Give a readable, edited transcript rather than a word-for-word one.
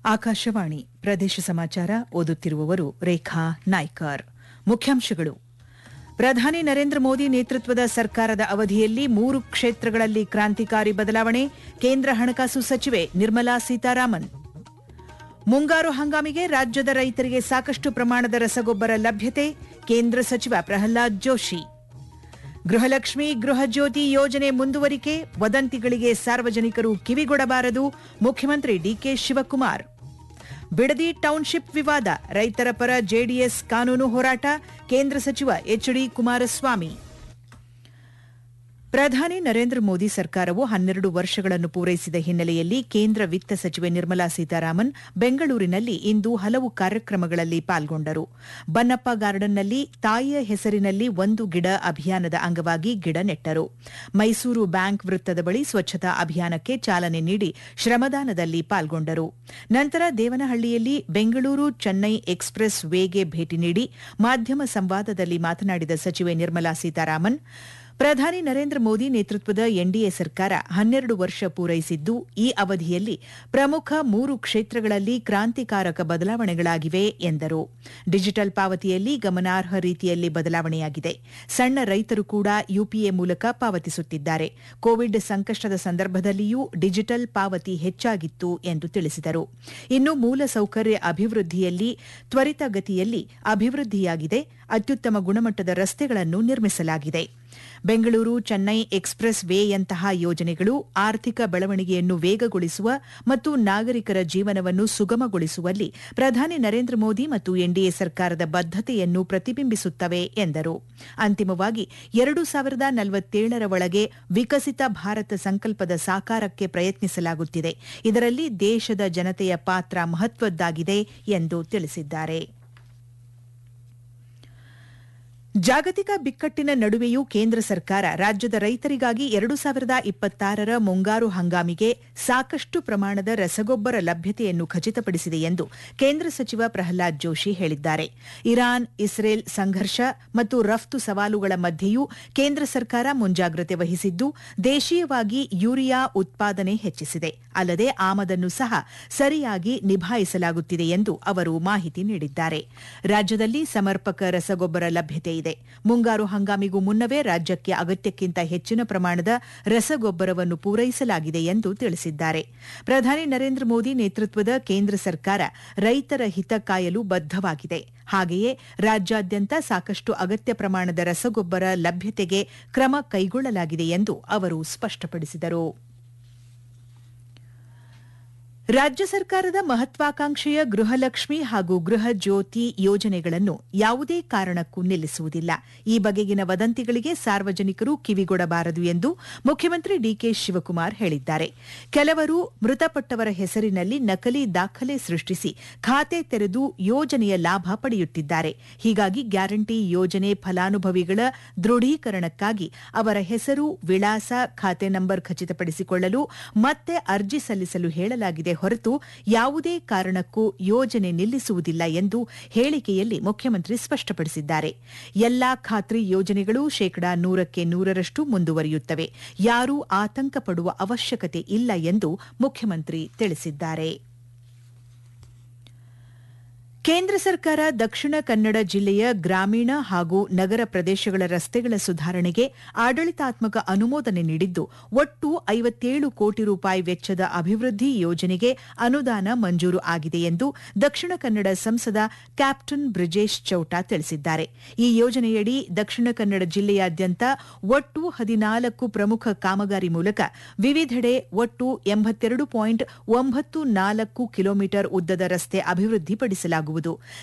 ಆಕಾಶವಾಣಿ ಪ್ರದೇಶ ಸಮಾಚಾರ ಓದುತ್ತಿರುವವರು ರೇಖಾ ನಾಯ್ಕರ್. ಮುಖ್ಯಾಂಶಗಳು: ಪ್ರಧಾನಿ ನರೇಂದ್ರ ಮೋದಿ ನೇತೃತ್ವದ ಸರ್ಕಾರದ ಅವಧಿಯಲ್ಲಿ 3 ಕ್ಷೇತ್ರಗಳಲ್ಲಿ ಕ್ರಾಂತಿಕಾರಿ ಬದಲಾವಣೆ, ಕೇಂದ್ರ ಹಣಕಾಸು ಸಚಿವೆ ನಿರ್ಮಲಾ ಸೀತಾರಾಮನ್. ಮುಂಗಾರು ಹಂಗಾಮಿಗೆ ರಾಜ್ಯದ ರೈತರಿಗೆ ಸಾಕಷ್ಟು ಪ್ರಮಾಣದ ರಸಗೊಬ್ಬರ ಲಭ್ಯತೆ, ಕೇಂದ್ರ ಸಚಿವ ಪ್ರಹ್ಲಾದ್ ಜೋಶಿ. ಗೃಹಲಕ್ಷ್ಮಿ ಗೃಹಜ್ಯೋತಿ ಯೋಜನೆ ಮುಂದುವರಿಕೆ, ವದಂತಿಗಳಿಗೆ ಸಾರ್ವಜನಿಕರು ಕಿವಿಗೊಡಬಾರದು, ಮುಖ್ಯಮಂತ್ರಿ ಡಿಕೆ ಶಿವಕುಮಾರ್. ಬಿಡದಿ ಟೌನ್ಶಿಪ್ ವಿವಾದ, ರೈತರ ಪರ ಜೆಡಿಎಸ್ ಕಾನೂನು ಹೋರಾಟ, ಕೇಂದ್ರ ಸಚಿವ ಎಚ್ಡಿ ಕುಮಾರಸ್ವಾಮಿ. ಪ್ರಧಾನಿ ನರೇಂದ್ರ ಮೋದಿ ಸರ್ಕಾರವು 12 ವರ್ಷಗಳನ್ನು ಪೂರೈಸಿದ ಹಿನ್ನೆಲೆಯಲ್ಲಿ ಕೇಂದ್ರ ವಿತ್ತ ಸಚಿವೆ ನಿರ್ಮಲಾ ಸೀತಾರಾಮನ್ ಬೆಂಗಳೂರಿನಲ್ಲಿ ಇಂದು ಹಲವು ಕಾರ್ಯಕ್ರಮಗಳಲ್ಲಿ ಪಾಲ್ಗೊಂಡರು. ಬನ್ನಪ್ಪ ಗಾರ್ಡನ್ನಲ್ಲಿ ತಾಯಿಯ ಹೆಸರಿನಲ್ಲಿ 1 ಗಿಡ ಅಭಿಯಾನದ ಅಂಗವಾಗಿ ಗಿಡ ನೆಟ್ಟರು. ಮೈಸೂರು ಬ್ಯಾಂಕ್ ವೃತ್ತದ ಬಳಿ ಸ್ವಚ್ಛತಾ ಅಭಿಯಾನಕ್ಕೆ ಚಾಲನೆ ನೀಡಿ ಶ್ರಮದಾನದಲ್ಲಿ ಪಾಲ್ಗೊಂಡರು. ನಂತರ ದೇವನಹಳ್ಳಿಯಲ್ಲಿ ಬೆಂಗಳೂರು ಚೆನ್ನೈ ಎಕ್ಸ್ಪ್ರೆಸ್ ವೇಗೆ ಭೇಟಿ ನೀಡಿ ಮಾಧ್ಯಮ ಸಂವಾದದಲ್ಲಿ ಮಾತನಾಡಿದ ಸಚಿವೆ ನಿರ್ಮಲಾ ಸೀತಾರಾಮನ್, ಪ್ರಧಾನಿ ನರೇಂದ್ರ ಮೋದಿ ನೇತೃತ್ವದ ಎನ್ಡಿಎ ಸರ್ಕಾರ 12 ವರ್ಷ ಪೂರೈಸಿದ್ದು, ಈ ಅವಧಿಯಲ್ಲಿ ಪ್ರಮುಖ 3 ಕ್ಷೇತ್ರಗಳಲ್ಲಿ ಕ್ರಾಂತಿಕಾರಕ ಬದಲಾವಣೆಗಳಾಗಿವೆ ಎಂದರು. ಡಿಜಿಟಲ್ ಪಾವತಿಯಲ್ಲಿ ಗಮನಾರ್ಹ ರೀತಿಯಲ್ಲಿ ಬದಲಾವಣೆಯಾಗಿದೆ. ಸಣ್ಣ ರೈತರು ಕೂಡ ಯುಪಿಎ ಮೂಲಕ ಪಾವತಿಸುತ್ತಿದ್ದಾರೆ. ಕೋವಿಡ್ ಸಂಕಷ್ಟದ ಸಂದರ್ಭದಲ್ಲಿಯೂ ಡಿಜಿಟಲ್ ಪಾವತಿ ಹೆಚ್ಚಾಗಿತ್ತು ಎಂದು ತಿಳಿಸಿದರು. ಇನ್ನು ಮೂಲಸೌಕರ್ಯ ಅಭಿವೃದ್ಧಿಯಲ್ಲಿ ತ್ವರಿತಗತಿಯಲ್ಲಿ ಅಭಿವೃದ್ಧಿಯಾಗಿದೆ. ಅತ್ಯುತ್ತಮ ಗುಣಮಟ್ಟದ ರಸ್ತೆಗಳನ್ನು ನಿರ್ಮಿಸಲಾಗಿದೆ. ಬೆಂಗಳೂರು ಚೆನ್ನೈ ಎಕ್ಸ್ಪ್ರೆಸ್ ವೇಯಂತಹ ಯೋಜನೆಗಳು ಆರ್ಥಿಕ ಬೆಳವಣಿಗೆಯನ್ನು ವೇಗಗೊಳಿಸುವ ಮತ್ತು ನಾಗರಿಕರ ಜೀವನವನ್ನು ಸುಗಮಗೊಳಿಸುವಲ್ಲಿ ಪ್ರಧಾನಿ ನರೇಂದ್ರ ಮೋದಿ ಮತ್ತು ಎನ್ಡಿಎ ಸರ್ಕಾರದ ಬದ್ಧತೆಯನ್ನು ಪ್ರತಿಬಿಂಬಿಸುತ್ತವೆ ಎಂದರು. ಅಂತಿಮವಾಗಿ 2047ರ ಒಳಗೆ ವಿಕಸಿತ ಭಾರತ ಸಂಕಲ್ಪದ ಸಾಕಾರಕ್ಕೆ ಪ್ರಯತ್ನಿಸಲಾಗುತ್ತಿದೆ. ಇದರಲ್ಲಿ ದೇಶದ ಜನತೆಯ ಪಾತ್ರ ಮಹತ್ವದ್ದಾಗಿದೆ ಎಂದು ತಿಳಿಸಿದ್ದಾರೆ. ಜಾಗತಿಕ ಬಿಕ್ಕಟ್ಟಿನ ನಡುವೆಯೂ ಕೇಂದ್ರ ಸರ್ಕಾರ ರಾಜ್ಯದ ರೈತರಿಗಾಗಿ 2026ರ ಮುಂಗಾರು ಹಂಗಾಮಿಗೆ ಸಾಕಷ್ಟು ಪ್ರಮಾಣದ ರಸಗೊಬ್ಬರ ಲಭ್ಯತೆಯನ್ನು ಖಚಿತಪಡಿಸಿದೆ ಎಂದು ಕೇಂದ್ರ ಸಚಿವ ಪ್ರಹ್ಲಾದ್ ಜೋಶಿ ಹೇಳಿದ್ದಾರೆ. ಇರಾನ್ ಇಸ್ರೇಲ್ ಸಂಘರ್ಷ ಮತ್ತು ರಫ್ತು ಸವಾಲುಗಳ ಮಧ್ಯೆಯೂ ಕೇಂದ್ರ ಸರ್ಕಾರ ಮುಂಜಾಗ್ರತೆ ವಹಿಸಿದ್ದು, ದೇಶೀಯವಾಗಿ ಯೂರಿಯಾ ಉತ್ಪಾದನೆ ಹೆಚ್ಚಿಸಿದೆ. ಅಲ್ಲದೆ ಆಮದನ್ನು ಸಹ ಸರಿಯಾಗಿ ನಿಭಾಯಿಸಲಾಗುತ್ತಿದೆ ಎಂದು ಅವರು ಮಾಹಿತಿ ನೀಡಿದ್ದಾರೆ. ರಾಜ್ಯದಲ್ಲಿ ಸಮರ್ಪಕ ರಸಗೊಬ್ಬರ ಲಭ್ಯತೆ ಇದೆ. ಮುಂಗಾರು ಹಂಗಾಮಿಗೂ ಮುನ್ನವೇ ರಾಜ್ಯಕ್ಕೆ ಅಗತ್ಯಕ್ಕಿಂತ ಹೆಚ್ಚಿನ ಪ್ರಮಾಣದ ರಸಗೊಬ್ಬರವನ್ನು ಪೂರೈಸಲಾಗಿದೆ ಎಂದು ತಿಳಿಸಿದ್ದಾರೆ. ಪ್ರಧಾನಿ ನರೇಂದ್ರ ಮೋದಿ ನೇತೃತ್ವದ ಕೇಂದ್ರ ಸರ್ಕಾರ ರೈತರ ಹಿತ ಕಾಯಲು ಬದ್ಧವಾಗಿದೆ. ಹಾಗೆಯೇ ರಾಜ್ಯಾದ್ಯಂತ ಸಾಕಷ್ಟು ಅಗತ್ಯ ಪ್ರಮಾಣದ ರಸಗೊಬ್ಬರ ಲಭ್ಯತೆಗೆ ಕ್ರಮ ಕೈಗೊಳ್ಳಲಾಗಿದೆ ಎಂದು ಅವರು ಸ್ಪಷ್ಟಪಡಿಸಿದರು. ರಾಜ್ಯ ಸರ್ಕಾರದ ಮಹತ್ವಾಕಾಂಕ್ಷೆಯ ಗೃಹಲಕ್ಷ್ಮಿ ಹಾಗೂ ಗೃಹ ಜ್ಯೋತಿ ಯೋಜನೆಗಳನ್ನು ಯಾವುದೇ ಕಾರಣಕ್ಕೂ ನಿಲ್ಲಿಸುವುದಿಲ್ಲ. ಈ ಬಗೆಗಿನ ವದಂತಿಗಳಿಗೆ ಸಾರ್ವಜನಿಕರು ಕಿವಿಗೊಡಬಾರದು ಎಂದು ಮುಖ್ಯಮಂತ್ರಿ ಡಿಕೆ ಶಿವಕುಮಾರ್ ಹೇಳಿದ್ದಾರೆ. ಕೆಲವರು ಮೃತಪಟ್ಟವರ ಹೆಸರಿನಲ್ಲಿ ನಕಲಿ ದಾಖಲೆ ಸೃಷ್ಟಿಸಿ ಖಾತೆ ತೆರೆದು ಯೋಜನೆಯ ಲಾಭ ಪಡೆಯುತ್ತಿದ್ದಾರೆ. ಹೀಗಾಗಿ ಗ್ಯಾರಂಟಿ ಯೋಜನೆ ಫಲಾನುಭವಿಗಳ ದೃಢೀಕರಣಕ್ಕಾಗಿ ಅವರ ಹೆಸರು, ವಿಳಾಸ, ಖಾತೆ ನಂಬರ್ ಖಚಿತಪಡಿಸಿಕೊಳ್ಳಲು ಮತ್ತೆ ಅರ್ಜಿ ಸಲ್ಲಿಸಲು ಹೇಳಲಾಗಿದೆ ಹೊರತು ಯಾವುದೇ ಕಾರಣಕ್ಕೂ ಯೋಜನೆ ನಿಲ್ಲಿಸುವುದಿಲ್ಲ ಎಂದು ಹೇಳಿಕೆಯಲ್ಲಿ ಮುಖ್ಯಮಂತ್ರಿ ಸ್ಪಷ್ಟಪಡಿಸಿದ್ದಾರೆ. ಎಲ್ಲಾ ಖಾತ್ರಿ ಯೋಜನೆಗಳು 100% ಮುಂದುವರಿಯುತ್ತವೆ. ಯಾರೂ ಆತಂಕ ಪಡುವ ಅವಶ್ಯಕತೆ ಇಲ್ಲ ಎಂದು ಮುಖ್ಯಮಂತ್ರಿ ತಿಳಿಸಿದ್ದಾರೆ. ಕೇಂದ್ರ ಸರ್ಕಾರ ದಕ್ಷಿಣ ಕನ್ನಡ ಜಿಲ್ಲೆಯ ಗ್ರಾಮೀಣ ಹಾಗೂ ನಗರ ಪ್ರದೇಶಗಳ ರಸ್ತೆಗಳ ಸುಧಾರಣೆಗೆ ಆಡಳಿತಾತ್ಮಕ ಅನುಮೋದನೆ ನೀಡಿದ್ದು, ಒಟ್ಟು 57 ಕೋಟಿ ರೂಪಾಯಿ ವೆಚ್ಚದ ಅಭಿವೃದ್ಧಿ ಯೋಜನೆಗೆ ಅನುದಾನ ಮಂಜೂರು ಆಗಿದೆ ಎಂದು ದಕ್ಷಿಣ ಕನ್ನಡ ಸಂಸದ ಕ್ಯಾಪ್ಟನ್ ಬ್ರಿಜೇಶ್ ಚೌಟ ತಿಳಿಸಿದ್ದಾರೆ. ಈ ಯೋಜನೆಯಡಿ ದಕ್ಷಿಣ ಕನ್ನಡ ಜಿಲ್ಲೆಯಾದ್ಯಂತ ಒಟ್ಟು 14 ಪ್ರಮುಖ ಕಾಮಗಾರಿ ಮೂಲಕ ವಿವಿಧೆಡೆ ಒಟ್ಟು 82.94 ಕಿಲೋಮೀಟರ್ ಉದ್ದದ ರಸ್ತೆ ಅಭಿವೃದ್ಧಿಪಡಿಸಲಾಗುವುದು.